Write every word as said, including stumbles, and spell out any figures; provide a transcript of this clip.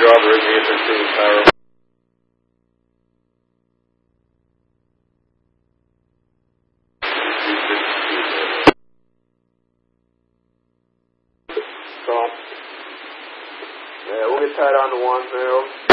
job or is he at the team power? So, yeah, we'll get tied on to one, Harold.